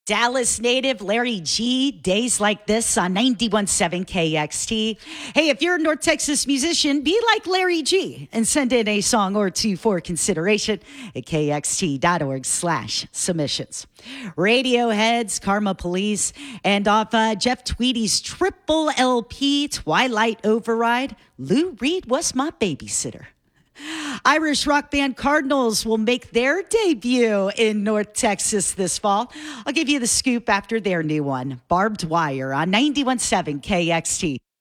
Dallas native Larry G, Days Like This on 91.7 KXT. Hey, if you're a North Texas musician, be like Larry G and send in a song or two for consideration at kxt.org/submissions. Radiohead's Karma Police, and off Jeff Tweedy's triple LP Twilight Override, Lou Reed Was My Babysitter. Irish rock band Cardinals will make their debut in North Texas this fall. I'll give you the scoop after their new one, Barbed Wire on 91.7 KXT.